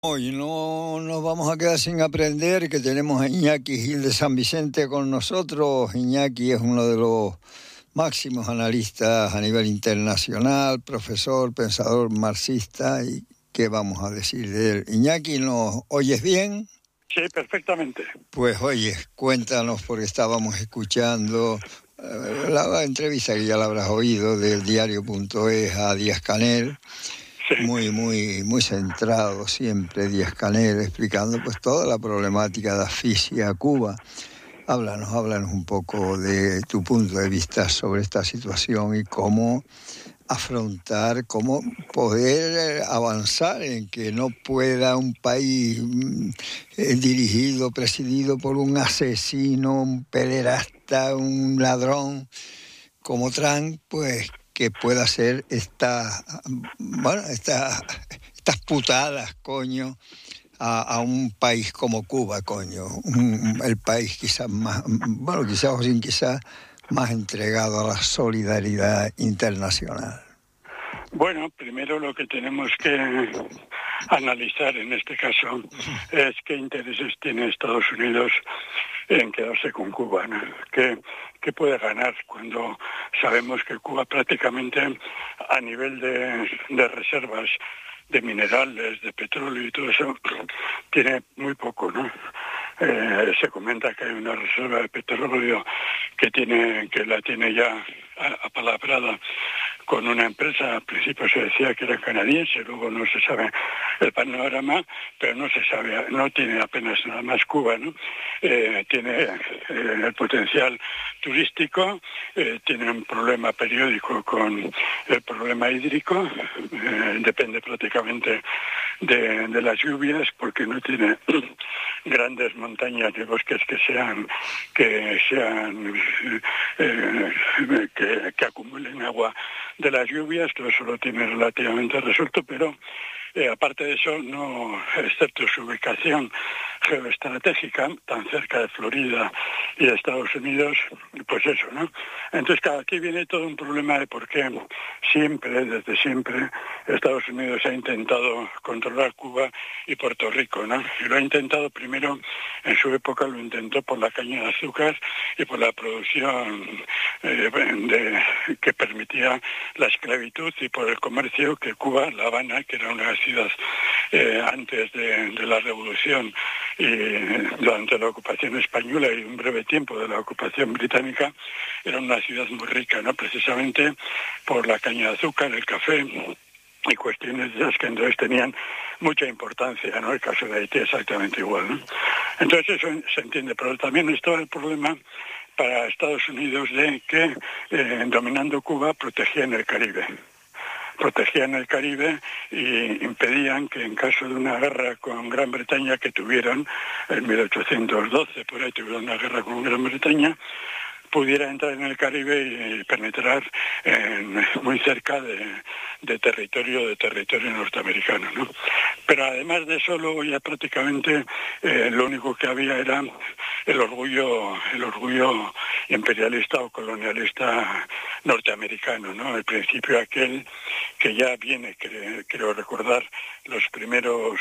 Hoy no nos vamos a quedar sin aprender que tenemos a Iñaki Gil de San Vicente con nosotros. Iñaki es uno de los máximos analistas a nivel internacional, profesor, pensador marxista. ¿Y qué vamos a decir de él? Iñaki, ¿nos oyes bien? Sí, perfectamente. Pues oye, cuéntanos, porque estábamos escuchando la entrevista que ya la habrás oído del diario.es a Díaz-Canel. Sí. Muy centrado siempre Díaz-Canel, explicando pues toda la problemática de asfixia a Cuba. Háblanos un poco de tu punto de vista sobre esta situación y cómo afrontar, cómo poder avanzar en que no pueda un país dirigido, presidido por un asesino, un pederasta, un ladrón como Trump, pues que pueda hacer estas putadas, coño, a un país como Cuba, coño, el país quizás más, quizás más entregado a la solidaridad internacional. Bueno, primero lo que tenemos que analizar en este caso es qué intereses tiene Estados Unidos en quedarse con Cuba, ¿no? ¿Qué puede ganar cuando sabemos que Cuba prácticamente a nivel de reservas de minerales, de petróleo y todo eso, tiene muy poco, ¿no? Se comenta que hay una reserva de petróleo que la tiene ya apalabrada con una empresa. Al principio se decía que era canadiense, luego no se sabe el panorama, pero no se sabe, no tiene apenas nada más Cuba, ¿no? Tiene el potencial turístico, tiene un problema periódico con el problema hídrico, depende prácticamente de las lluvias porque no tiene grandes montañas de bosques que acumulen agua de las lluvias. Todo eso lo tiene relativamente resuelto, pero aparte de eso, no, excepto su ubicación geoestratégica, tan cerca de Florida y de Estados Unidos, pues eso, ¿no? Entonces, claro, aquí viene todo un problema de por qué desde siempre, Estados Unidos ha intentado controlar Cuba y Puerto Rico, ¿no? Y lo ha intentado primero, en su época lo intentó por la caña de azúcar y por la producción que permitía la esclavitud y por el comercio que Cuba, La Habana, que era una ciudad antes de la Revolución y durante la ocupación española y un breve tiempo de la ocupación británica, era una ciudad muy rica, ¿no? Precisamente por la caña de azúcar, el café y cuestiones de esas que entonces tenían mucha importancia, ¿no? El caso de Haití exactamente igual, ¿no? Entonces eso se entiende, pero también está el problema para Estados Unidos de que dominando Cuba protegían el Caribe y impedían que en caso de una guerra con Gran Bretaña que tuvieron en 1812, por ahí tuvieron una guerra con Gran Bretaña, pudiera entrar en el Caribe y penetrar muy cerca de territorio norteamericano, ¿no? Pero además de eso, luego ya prácticamente lo único que había era el orgullo imperialista o colonialista norteamericano, ¿no? El principio aquel que ya viene, creo recordar, las primeras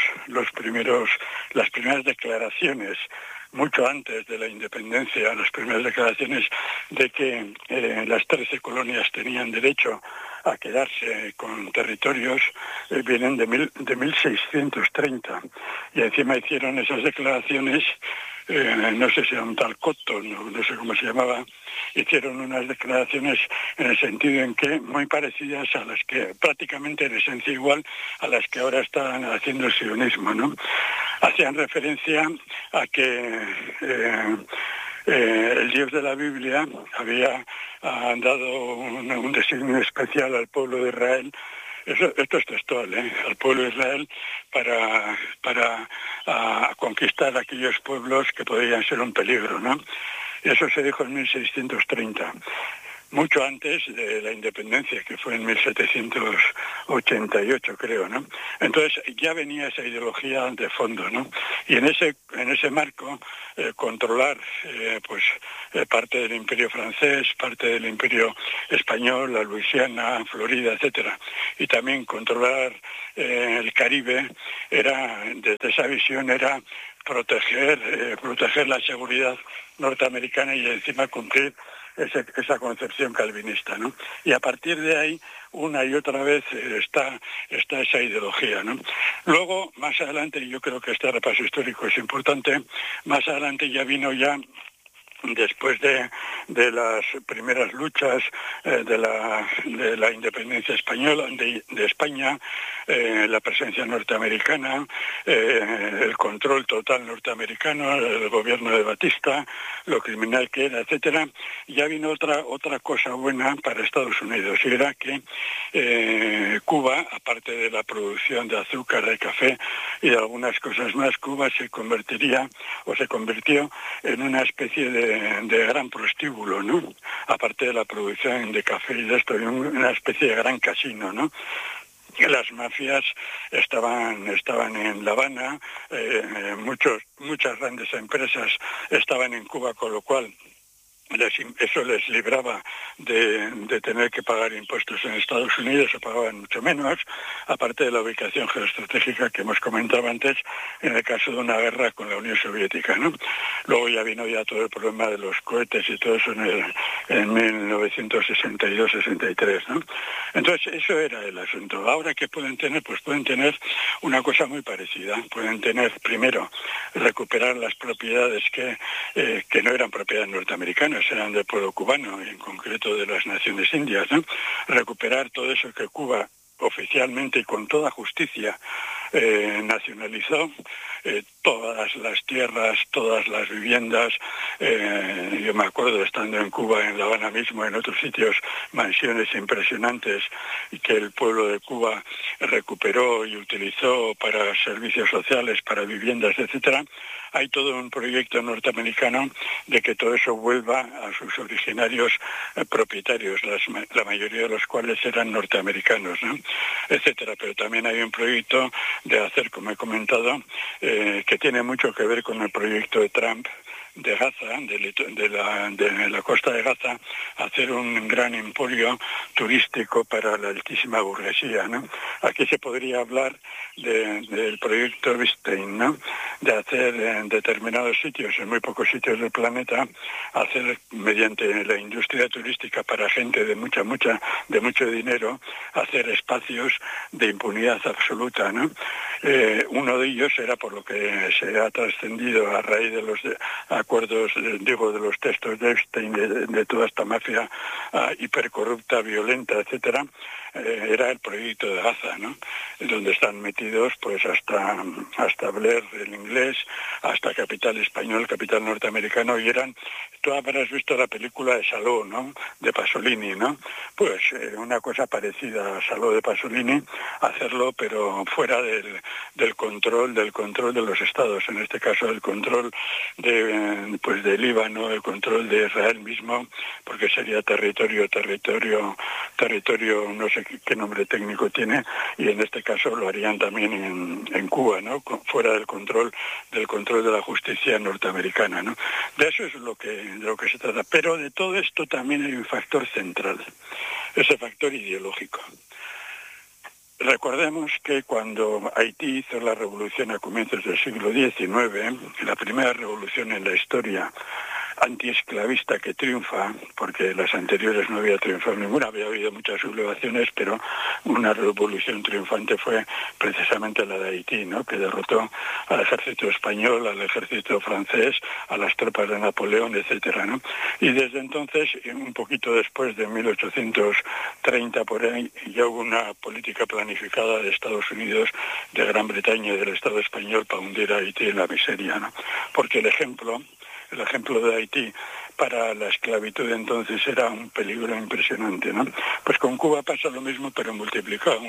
declaraciones mucho antes de la independencia, las primeras declaraciones de que las 13 colonias tenían derecho a quedarse con territorios, vienen de 1630. Y encima hicieron esas declaraciones, no sé si era un tal Cotton, no sé cómo se llamaba, hicieron unas declaraciones en el sentido en que muy parecidas a las que, prácticamente en esencia igual, a las que ahora están haciendo el sionismo, ¿no? Hacían referencia a que el Dios de la Biblia había dado un designio especial al pueblo de Israel. Esto es textual, al pueblo de Israel para conquistar aquellos pueblos que podían ser un peligro, ¿no? Eso se dijo en 1630. mucho antes de la independencia, que fue en 1788, creo, ¿no? Entonces ya venía esa ideología de fondo, ¿no? Y en ese marco, controlar parte del Imperio francés, parte del Imperio español, la Luisiana, Florida, etcétera, y también controlar el Caribe, desde esa visión era proteger la seguridad norteamericana y encima cumplir esa concepción calvinista, ¿no? Y a partir de ahí, una y otra vez está esa ideología, ¿no? Luego, más adelante, y yo creo que este repaso histórico es importante, más adelante ya vino después de las primeras luchas de la independencia española, de España, la presencia norteamericana, el control total norteamericano, el gobierno de Batista, lo criminal que era, etcétera, ya vino otra cosa buena para Estados Unidos, y era que Cuba, aparte de la producción de azúcar, de café y de algunas cosas más, Cuba se convirtió en una especie de gran prostíbulo, ¿no? Aparte de la producción de café y de esto, una especie de gran casino, ¿no? Las mafias estaban en La Habana, muchas grandes empresas estaban en Cuba, con lo cual eso les libraba de tener que pagar impuestos en Estados Unidos, o pagaban mucho menos, aparte de la ubicación geoestratégica que hemos comentado antes, en el caso de una guerra con la Unión Soviética, ¿no? Luego ya vino todo el problema de los cohetes y todo eso en 1962-63, ¿no? Entonces, eso era el asunto. Ahora, ¿qué pueden tener? Pues pueden tener una cosa muy parecida. Pueden tener, primero, recuperar las propiedades que no eran propiedades norteamericanas, eran del pueblo cubano, en concreto de las Naciones Indias, ¿no? Recuperar todo eso que Cuba oficialmente y con toda justicia nacionalizó, todas las tierras, todas las viviendas. Yo me acuerdo, estando en Cuba, en La Habana mismo, en otros sitios, mansiones impresionantes y que el pueblo de Cuba recuperó y utilizó para servicios sociales, para viviendas, etcétera. Hay todo un proyecto norteamericano de que todo eso vuelva a sus originarios propietarios, la mayoría de los cuales eran norteamericanos, ¿no? Etcétera. Pero también hay un proyecto de hacer, como he comentado, que tiene mucho que ver con el proyecto de Trump, de Gaza, de la costa de Gaza, hacer un gran emporio turístico para la altísima burguesía, ¿no? Aquí se podría hablar del proyecto Epstein, ¿no? De hacer en determinados sitios, en muy pocos sitios del planeta, hacer mediante la industria turística para gente de mucho dinero, hacer espacios de impunidad absoluta, ¿no? Uno de ellos era, por lo que se ha trascendido a raíz de los acuerdos, de los textos de Epstein, de toda esta mafia hipercorrupta, violenta, etcétera, era el proyecto de Gaza, ¿no? Donde están metidos pues hasta Blair, el inglés, hasta Capital español, Capital norteamericano, y tú habrás visto la película de Saló, ¿no? De Pasolini, ¿no? Pues una cosa parecida a Saló de Pasolini, hacerlo pero fuera del control de los estados, en este caso el control de Líbano, el control de Israel mismo, porque sería territorio, no sé qué nombre técnico tiene, y en este caso lo harían también en Cuba, ¿no? Fuera del control de la justicia norteamericana, ¿no? De eso es de lo que se trata. Pero de todo esto también hay un factor central, ese factor ideológico. Recordemos que cuando Haití hizo la revolución a comienzos del siglo XIX, la primera revolución en la historia antiesclavista que triunfa, porque las anteriores no había triunfado ninguna, había habido muchas sublevaciones, pero una revolución triunfante fue precisamente la de Haití, ¿no? Que derrotó al ejército español, al ejército francés, a las tropas de Napoleón, etcétera, ¿no? Y desde entonces, un poquito después de 1830 por ahí, ya hubo una política planificada de Estados Unidos, de Gran Bretaña y del Estado español para hundir a Haití en la miseria, ¿no? Porque el ejemplo de Haití para la esclavitud entonces era un peligro impresionante, ¿no? Pues con Cuba pasa lo mismo, pero multiplicado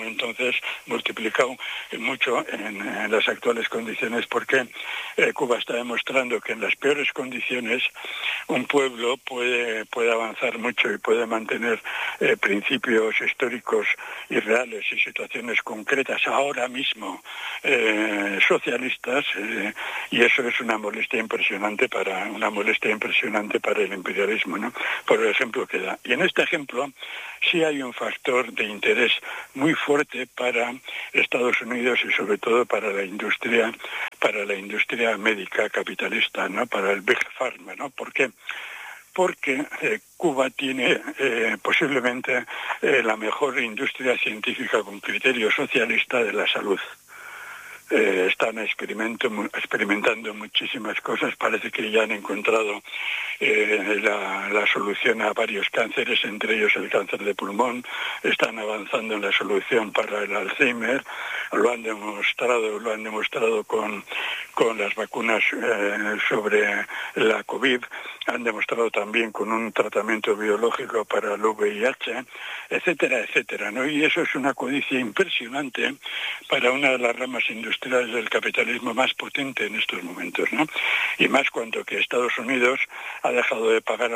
mucho en las actuales condiciones, porque Cuba está demostrando que en las peores condiciones un pueblo puede avanzar mucho y puede mantener principios históricos y reales y situaciones concretas ahora mismo socialistas, y eso es una molestia impresionante para el imperialismo, ¿no? Por el ejemplo que da. Y en este ejemplo sí hay un factor de interés muy fuerte para Estados Unidos y sobre todo para la industria médica capitalista, ¿no? Para el Big Pharma, ¿no? ¿Por qué? Porque Cuba tiene posiblemente la mejor industria científica con criterio socialista de la salud. Están experimentando muchísimas cosas. Parece que ya han encontrado la solución a varios cánceres, entre ellos el cáncer de pulmón. Están avanzando en la solución para el Alzheimer. Lo han demostrado con las vacunas sobre la COVID. Han demostrado también con un tratamiento biológico para el VIH, etcétera, etcétera, ¿no? Y eso es una codicia impresionante para una de las ramas industriales del capitalismo más potente en estos momentos, ¿no? Y más cuanto que Estados Unidos ha dejado de pagar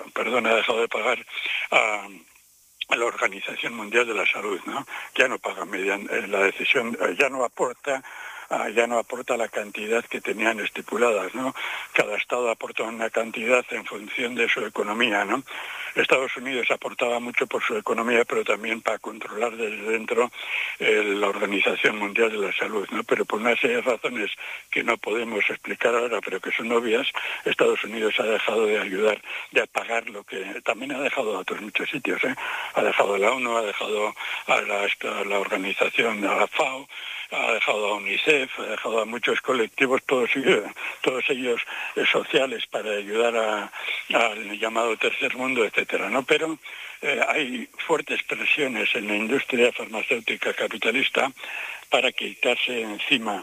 a la Organización Mundial de la Salud, ¿no? Ya no paga mediante la decisión, ya no aporta la cantidad que tenían estipuladas, ¿no? Cada estado aporta una cantidad en función de su economía, ¿no? Estados Unidos aportaba mucho por su economía, pero también para controlar desde dentro la Organización Mundial de la Salud, ¿no? Pero por una serie de razones que no podemos explicar ahora, pero que son obvias, Estados Unidos ha dejado de ayudar, de pagar lo que también ha dejado a otros muchos sitios, ¿eh? Ha dejado a la ONU, ha dejado a la organización, a la FAO, ha dejado a UNICEF, ha dejado a muchos colectivos, todos ellos sociales, para ayudar al llamado tercer mundo, etcétera, ¿no? Pero hay fuertes presiones en la industria farmacéutica capitalista para quitarse encima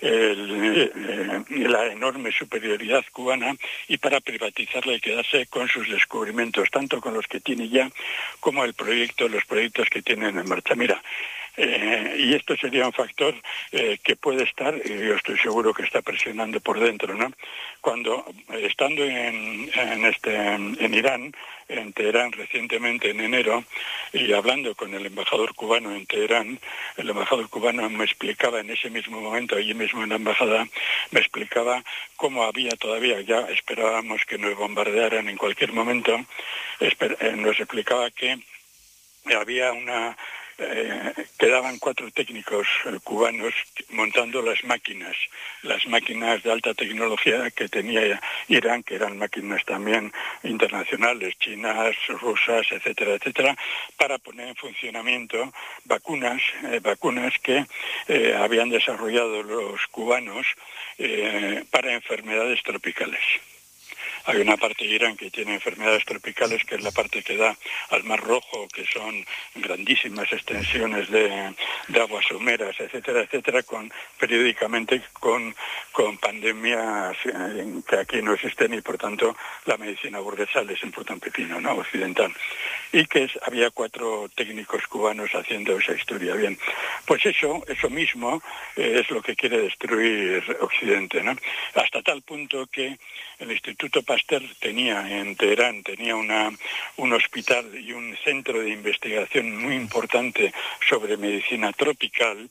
la enorme superioridad cubana y para privatizarla y quedarse con sus descubrimientos, tanto con los que tiene ya como los proyectos que tienen en marcha. Mira, y esto sería un factor que puede estar, y yo estoy seguro que está presionando por dentro, ¿no? Cuando, estando en Irán, en Teherán recientemente en enero, y hablando con el embajador cubano en Teherán, el embajador cubano me explicaba en ese mismo momento, allí mismo en la embajada, me explicaba cómo había todavía, ya esperábamos que nos bombardearan en cualquier momento, nos explicaba que había quedaban 4 técnicos cubanos montando las máquinas de alta tecnología que tenía Irán, que eran máquinas también internacionales, chinas, rusas, etcétera, etcétera, para poner en funcionamiento vacunas que habían desarrollado los cubanos para enfermedades tropicales. Hay una parte de Irán que tiene enfermedades tropicales, que es la parte que da al Mar Rojo, que son grandísimas extensiones de aguas someras, etcétera, etcétera, periódicamente con pandemias que aquí no existen, y por tanto la medicina burguesa les importa un pepino, ¿no? Occidental. Y que había 4 técnicos cubanos haciendo esa historia. Bien, pues eso mismo es lo que quiere destruir Occidente, ¿no? Hasta tal punto que el Instituto Pasteur en Teherán tenía un hospital y un centro de investigación muy importante sobre medicina tropical,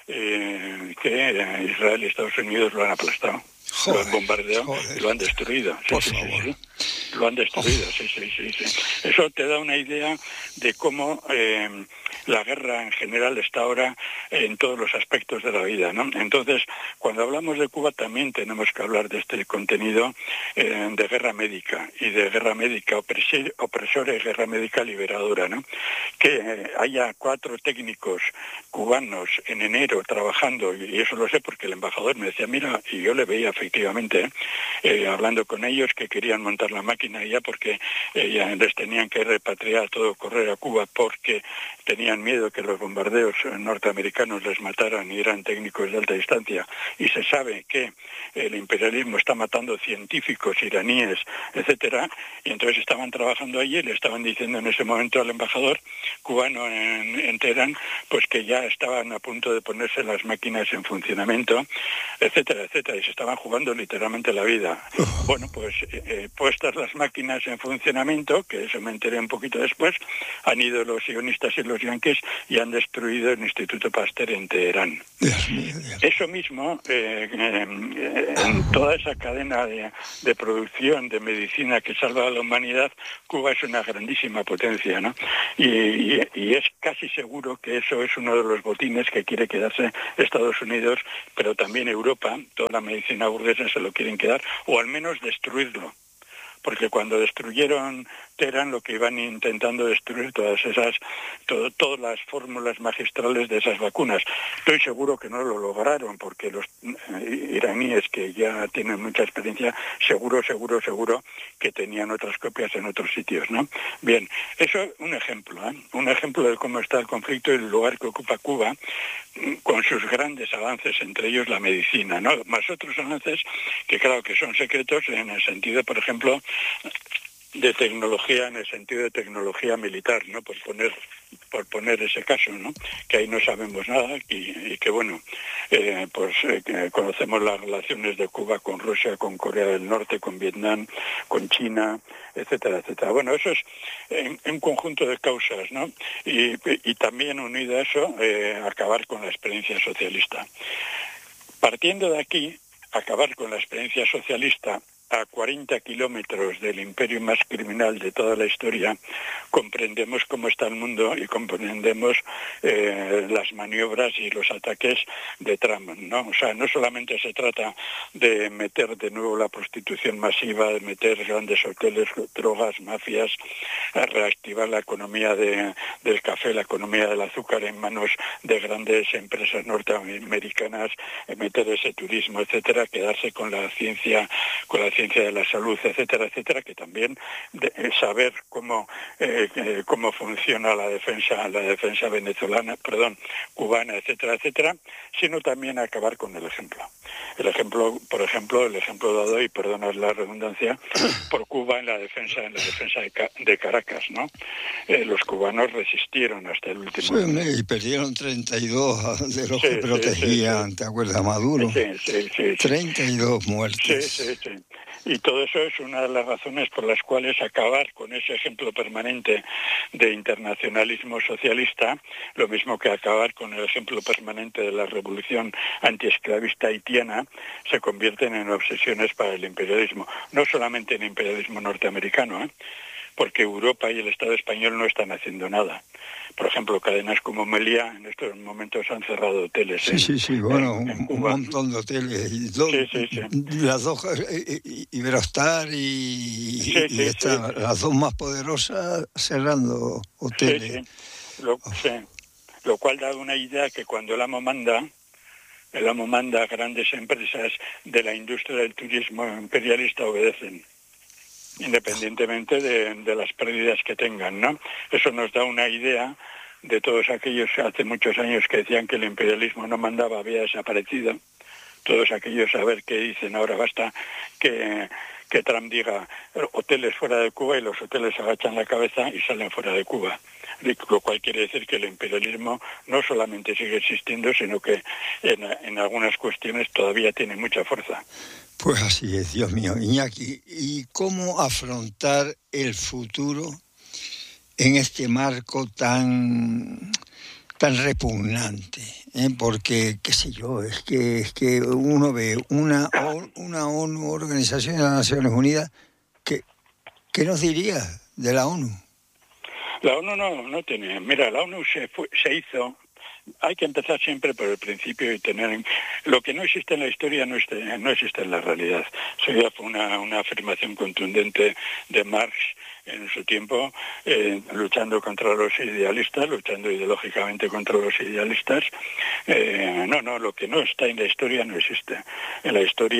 que Israel y Estados Unidos lo han aplastado. Lo han bombardeado y lo han destruido. Sí. Lo han destruido, sí. Eso te da una idea de cómo la guerra en general está ahora en todos los aspectos de la vida, ¿no? Entonces, cuando hablamos de Cuba también tenemos que hablar de este contenido de guerra médica, y de guerra médica opresora y guerra médica liberadora, ¿no? Que haya 4 técnicos cubanos en enero trabajando, y eso lo sé porque el embajador me decía, mira, y yo le veía efectivamente, hablando con ellos, que querían montar la máquina ya porque ya les tenían que repatriar todo, correr a Cuba, porque tenían miedo que los bombardeos norteamericanos les mataran y eran técnicos de alta distancia, y se sabe que el imperialismo está matando científicos iraníes, etcétera, y entonces estaban trabajando allí y le estaban diciendo en ese momento al embajador cubano en Teherán, pues que ya estaban a punto de ponerse las máquinas en funcionamiento, etcétera, etcétera, y se estaban jugando literalmente la vida. Bueno, pues puestas las máquinas en funcionamiento, que eso me enteré un poquito después, han ido los sionistas y los yanquis y han destruido el Instituto Pasteur en Teherán. Dios mío, Dios. Eso mismo, en toda esa cadena de producción de medicina que salva a la humanidad, Cuba es una grandísima potencia, ¿no? Y es casi seguro que eso es uno de los botines que quiere quedarse Estados Unidos, pero también Europa. Toda la medicina burguesa se lo quieren quedar, o al menos destruirlo. Porque cuando destruyeron Teherán, lo que iban intentando destruir todas las fórmulas magistrales de esas vacunas. Estoy seguro que no lo lograron, porque los iraníes, que ya tienen mucha experiencia, seguro que tenían otras copias en otros sitios, ¿no? Bien, eso es un ejemplo, ¿eh? Un ejemplo de cómo está el conflicto y el lugar que ocupa Cuba, con sus grandes avances, entre ellos la medicina, ¿no? Más otros avances que claro que son secretos en el sentido, por ejemplo, de tecnología, en el sentido de tecnología militar, ¿no? Por poner ese caso, ¿no? Que ahí no sabemos nada y que bueno, conocemos las relaciones de Cuba con Rusia, con Corea del Norte, con Vietnam, con China, etcétera, etcétera. Bueno, eso es un conjunto de causas, ¿no? Y también unido a eso, acabar con la experiencia socialista. Partiendo de aquí, acabar con la experiencia socialista a 40 kilómetros del imperio más criminal de toda la historia, comprendemos cómo está el mundo y comprendemos las maniobras y los ataques de Trump, ¿no? O sea, no solamente se trata de meter de nuevo la prostitución masiva, de meter grandes hoteles, drogas, mafias, a reactivar la economía del café, la economía del azúcar en manos de grandes empresas norteamericanas, meter ese turismo, etcétera, quedarse con la ciencia de la salud, etcétera, etcétera, que también saber cómo funciona la defensa cubana, etcétera, etcétera, sino también acabar con el ejemplo. El ejemplo dado, y perdonad la redundancia, por Cuba en la defensa de Caracas, ¿no? Los cubanos resistieron hasta el último. Sí, y perdieron 32 de los que protegían, sí. ¿Te acuerdas, Maduro? Sí. 32 muertes. Sí. Y todo eso es una de las razones por las cuales acabar con ese ejemplo permanente de internacionalismo socialista, lo mismo que acabar con el ejemplo permanente de la revolución antiesclavista haitiana, se convierten en obsesiones para el imperialismo. No solamente el imperialismo norteamericano, porque Europa y el Estado español no están haciendo nada. Por ejemplo, cadenas como Meliá en estos momentos han cerrado hoteles. Bueno, un montón de hoteles. Y todo, sí. Las dos, Iberostar y las dos más poderosas cerrando hoteles. Sí. Lo cual da una idea que cuando el amo manda a grandes empresas de la industria del turismo imperialista obedecen, independientemente de las pérdidas que tengan, ¿no? Eso nos da una idea de todos aquellos hace muchos años que decían que el imperialismo no mandaba, había desaparecido. Todos aquellos a ver qué dicen ahora. Basta que Trump diga hoteles fuera de Cuba y los hoteles agachan la cabeza y salen fuera de Cuba. Lo cual quiere decir que el imperialismo no solamente sigue existiendo, sino que en algunas cuestiones todavía tiene mucha fuerza. Pues así es, Dios mío. Iñaki, ¿y cómo afrontar el futuro en este marco tan repugnante? Porque, qué sé yo, es que uno ve una ONU, Organización de las Naciones Unidas, ¿qué nos diría de la ONU? La ONU no tiene. Mira, la ONU se hizo. Hay que empezar siempre por el principio y tener... Lo que no existe en la historia no existe en la realidad. Eso ya fue una afirmación contundente de Marx en su tiempo, luchando contra los idealistas, luchando ideológicamente contra los idealistas. Lo que no está en la historia no existe. En la historia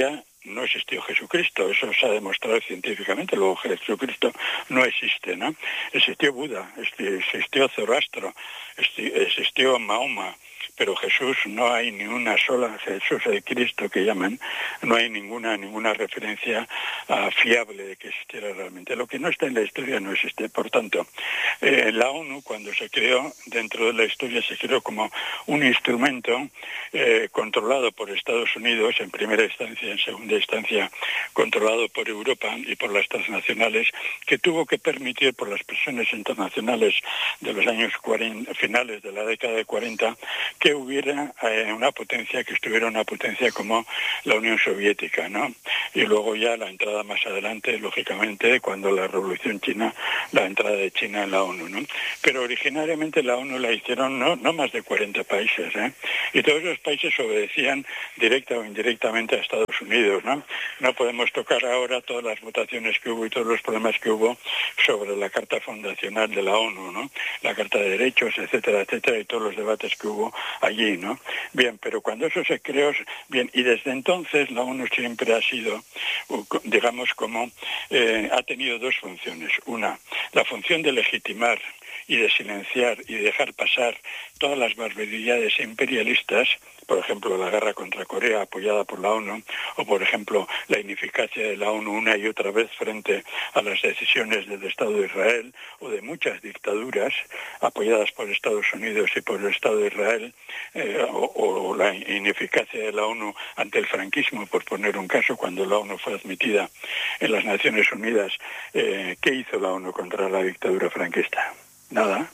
no existió Jesucristo, eso se ha demostrado científicamente, luego Jesucristo no existe, ¿no? Existió Buda, existió Zoroastro, existió Mahoma, pero Jesús no hay ni una sola, Jesús el Cristo que llaman, no hay ninguna referencia fiable de que existiera realmente. Lo que no está en la historia no existe. Por tanto, la ONU cuando se creó, dentro de la historia se creó como un instrumento controlado por Estados Unidos en primera instancia, en segunda instancia controlado por Europa y por las transnacionales, que tuvo que permitir por las presiones internacionales de los años 40, finales de la década de 40, que hubiera que estuviera una potencia como la Unión Soviética, ¿no? Y luego ya la entrada más adelante, lógicamente, cuando la Revolución China, la entrada de China en la ONU, ¿no? Pero originariamente la ONU la hicieron no más de 40 países, ¿eh? Y todos esos países obedecían directa o indirectamente a Estados Unidos, ¿no? No podemos tocar ahora todas las votaciones que hubo y todos los problemas que hubo sobre la Carta Fundacional de la ONU, ¿no? La Carta de Derechos, etcétera, etcétera, y todos los debates que hubo allí, ¿no? Bien, pero cuando eso se creó, bien, y desde entonces la ONU siempre ha sido, digamos, como ha tenido dos funciones. Una, la función de legitimar y de silenciar y de dejar pasar todas las barbaridades imperialistas, por ejemplo, la guerra contra Corea apoyada por la ONU, o por ejemplo, la ineficacia de la ONU una y otra vez frente a las decisiones del Estado de Israel, o de muchas dictaduras apoyadas por Estados Unidos y por el Estado de Israel, o la ineficacia de la ONU ante el franquismo, por poner un caso, cuando la ONU fue admitida en las Naciones Unidas. ¿Qué hizo la ONU contra la dictadura franquista? Nada.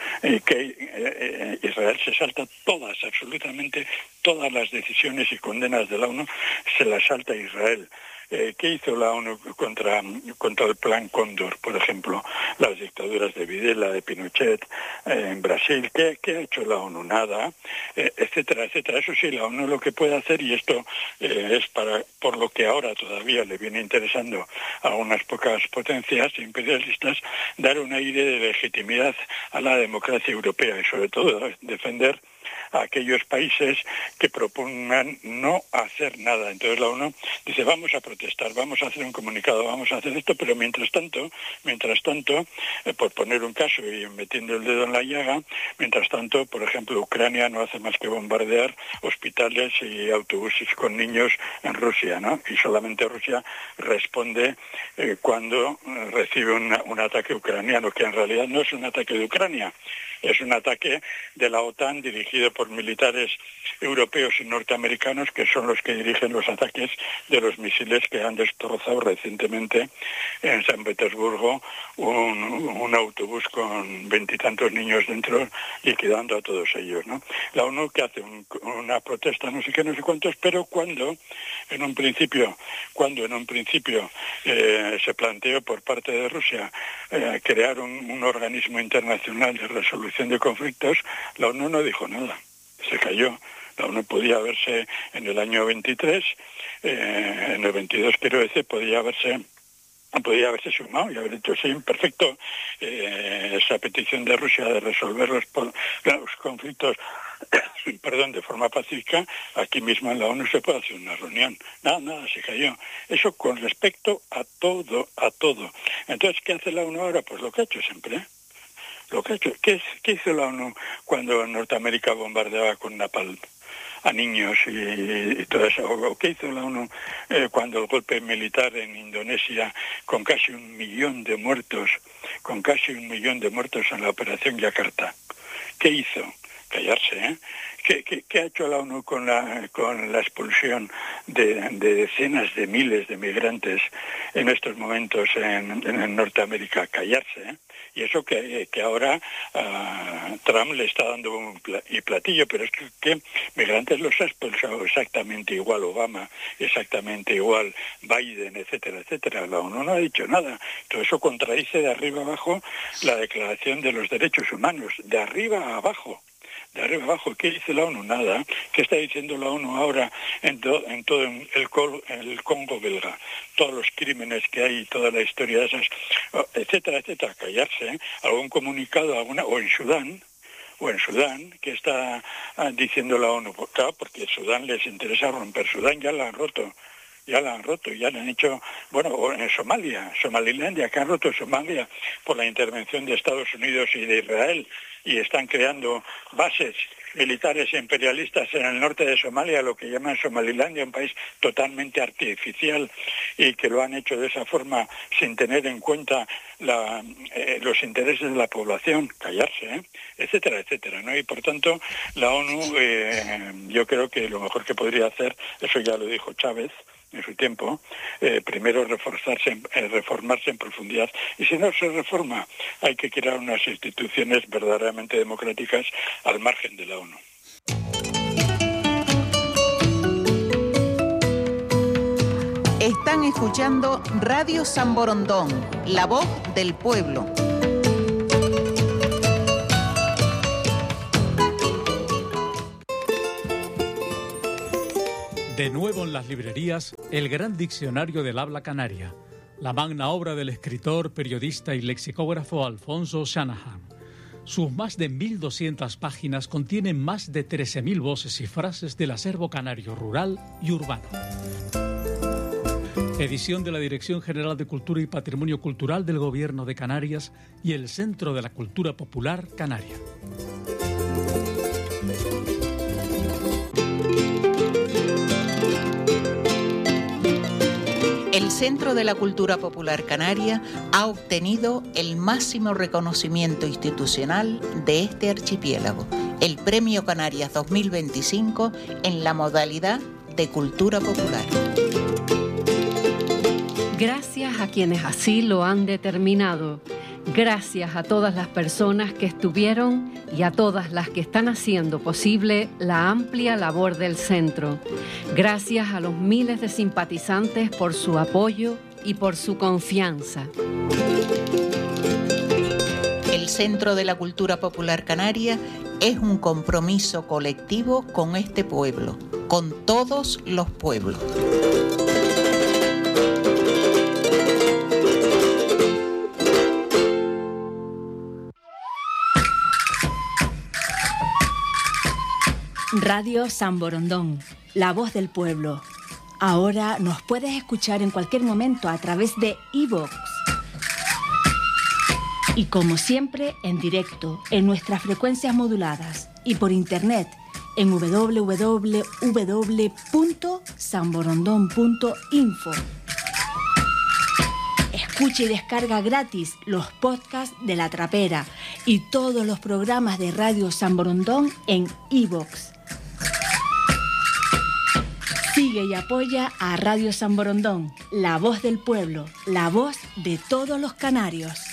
Israel se salta absolutamente todas las decisiones y condenas de la ONU, se las salta Israel. ¿Qué hizo la ONU contra el Plan Cóndor, por ejemplo? Las dictaduras de Videla, de Pinochet, en Brasil. ¿Qué ha hecho la ONU? Nada, etcétera, etcétera. Eso sí, la ONU lo que puede hacer, y esto es por lo que ahora todavía le viene interesando a unas pocas potencias imperialistas, dar un aire de legitimidad a la democracia europea y sobre todo defender a aquellos países que propongan no hacer nada. Entonces la ONU dice, vamos a protestar, vamos a hacer un comunicado, vamos a hacer esto, pero mientras tanto, por poner un caso y metiendo el dedo en la llaga, mientras tanto, por ejemplo, Ucrania no hace más que bombardear hospitales y autobuses con niños en Rusia, ¿no? Y solamente Rusia responde cuando recibe un ataque ucraniano, que en realidad no es un ataque de Ucrania, es un ataque de la OTAN dirigido por militares europeos y norteamericanos, que son los que dirigen los ataques de los misiles que han destrozado recientemente en San Petersburgo un autobús con 20 y tantos niños dentro, liquidando a todos ellos, ¿no? La ONU que hace una protesta, no sé qué, no sé cuántos, pero cuando en un principio se planteó por parte de Rusia crear un organismo internacional de resolución de conflictos, la ONU no dijo nada, se cayó. La ONU podía haberse en el año 23, en el 22 quiero decir, podía haberse sumado y haber dicho sí, perfecto, esa petición de Rusia de resolver los conflictos de forma pacífica, aquí mismo en la ONU se puede hacer una reunión. Nada, se cayó. Eso con respecto a todo. Entonces, ¿qué hace la ONU ahora? Pues lo que ha hecho siempre, ¿Qué hizo la ONU cuando Norteamérica bombardeaba con napalm a niños y todo eso? ¿O qué hizo la ONU cuando el golpe militar en Indonesia, con casi 1 millón de muertos, en la operación Yakarta? ¿Qué hizo? Callarse, ¿eh? ¿Qué ha hecho la ONU con la expulsión de decenas de miles de migrantes en estos momentos en Norteamérica? Callarse, ¿eh? Y eso que ahora Trump le está dando un platillo, pero es que migrantes los ha expulsado exactamente igual Obama, exactamente igual Biden, etcétera, etcétera. La ONU no ha dicho nada. Todo eso contradice de arriba abajo la Declaración de los Derechos Humanos, de arriba a abajo. ¿Qué dice la ONU? Nada. ¿Qué está diciendo la ONU ahora en todo el Congo belga? Todos los crímenes que hay, toda la historia de esas, etcétera, etcétera. Callarse, ¿eh? Algún comunicado, o en Sudán, que está diciendo la ONU. Claro, porque Sudán les interesa romper. Sudán ya la han roto. ya la han roto, ya la han hecho, bueno, en Somalia, Somalilandia, que han roto Somalia por la intervención de Estados Unidos y de Israel, y están creando bases militares imperialistas en el norte de Somalia, lo que llaman Somalilandia, un país totalmente artificial, y que lo han hecho de esa forma sin tener en cuenta los intereses de la población, callarse, etcétera, etcétera, ¿no? Y por tanto, la ONU, yo creo que lo mejor que podría hacer, eso ya lo dijo Chávez en su tiempo, primero reformarse en profundidad, y si no se reforma, hay que crear unas instituciones verdaderamente democráticas al margen de la ONU. Están escuchando Radio San Borondón, la voz del pueblo. De nuevo en las librerías, el gran diccionario del habla canaria, la magna obra del escritor, periodista y lexicógrafo Alfonso Shanahan. Sus más de 1.200 páginas contienen más de 13.000 voces y frases del acervo canario rural y urbano. Edición de la Dirección General de Cultura y Patrimonio Cultural del Gobierno de Canarias y el Centro de la Cultura Popular Canaria. El Centro de la Cultura Popular Canaria ha obtenido el máximo reconocimiento institucional de este archipiélago, el Premio Canarias 2025 en la modalidad de Cultura Popular. Gracias a quienes así lo han determinado. Gracias a todas las personas que estuvieron y a todas las que están haciendo posible la amplia labor del centro. Gracias a los miles de simpatizantes por su apoyo y por su confianza. El Centro de la Cultura Popular Canaria es un compromiso colectivo con este pueblo, con todos los pueblos. Radio San Borondón, la voz del pueblo. Ahora nos puedes escuchar en cualquier momento a través de iVoox. Y como siempre, en directo, en nuestras frecuencias moduladas y por internet en www.sanborondón.info. Escucha y descarga gratis los podcasts de La Trapera y todos los programas de Radio San Borondón en iVoox. Sigue y apoya a Radio San Borondón, la voz del pueblo, la voz de todos los canarios.